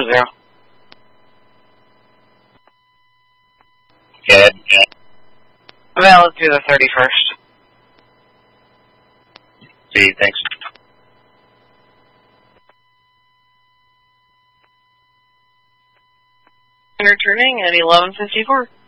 0. Good. Valid through the 31st. See, thanks. Returning at 11:54.